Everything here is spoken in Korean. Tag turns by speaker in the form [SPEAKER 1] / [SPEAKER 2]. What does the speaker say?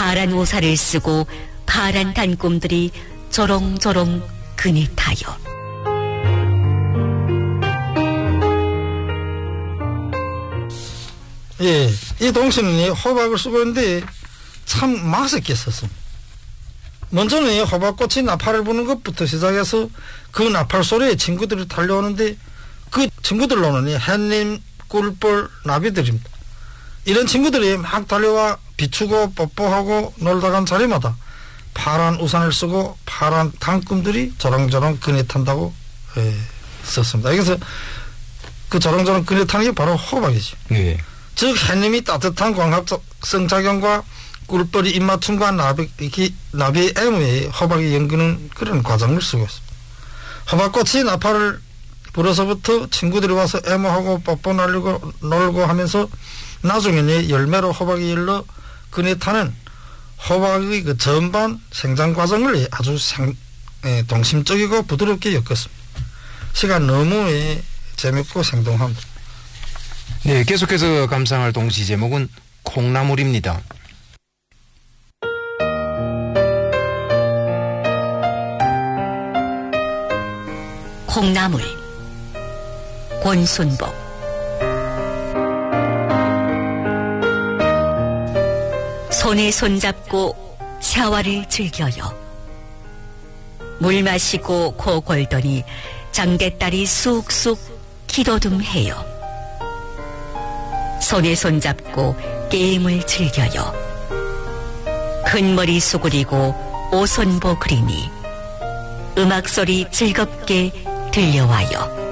[SPEAKER 1] 파란 우산을 쓰고 파란 단꿈들이 조롱조롱 그네 타요.
[SPEAKER 2] 예, 이 동시는 호박을 쓰고 있는데 참 맛있게 썼습니다. 먼저는 호박꽃이 나팔을 부는 것부터 시작해서 그 나팔 소리에 친구들이 달려오는데 그 친구들로는 햇님, 꿀벌, 나비들입니다. 이런 친구들이 막 달려와 비추고 뽀뽀하고 놀다 간 자리마다 파란 우산을 쓰고 파란 단꿈들이 저렁저렁 그네 탄다고 썼습니다. 그래서 그 저렁저렁 그네 타는 게 바로 호박이죠.
[SPEAKER 3] 예.
[SPEAKER 2] 즉 햇님이 따뜻한 광합성 작용과 꿀벌이 입맞춤과 나비 애무에 호박이 연기는 그런 과정을 쓰고 있습니다. 호박꽃이 나팔을 불어서부터 친구들이 와서 애무하고 뽀뽀 날리고 놀고 하면서 나중에는 열매로 호박이 열러 그네 타는 호박의 그 전반 생장 과정을 아주 동심적이고 부드럽게 엮었습니다. 시간 너무 재밌고 생동합니다.
[SPEAKER 3] 네, 계속해서 감상할 동시 제목은 콩나물입니다.
[SPEAKER 1] 콩나물 권순복. 손에 손잡고 샤워를 즐겨요. 물 마시고 코 골더니 장대딸이 쑥쑥 기도듬해요. 손에 손잡고 게임을 즐겨요. 큰 머리 수그리고 오손보 그림이 음악소리 즐겁게 들려와요.